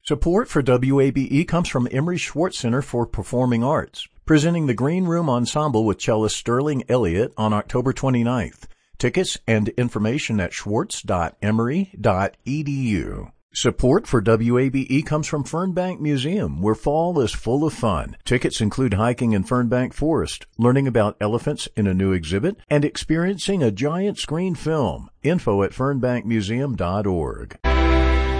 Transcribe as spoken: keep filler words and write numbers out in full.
Support for W A B E comes from Emery Schwartz Center for Performing Arts, presenting the Green Room Ensemble with cellist Sterling Elliott on October twenty-ninth. Tickets and information at schwartz dot emory dot e d u. Support for W A B E comes from Fernbank Museum, where fall is full of fun. Tickets include hiking in Fernbank Forest, learning about elephants in a new exhibit, and experiencing a giant screen film. Info at fernbank museum dot org.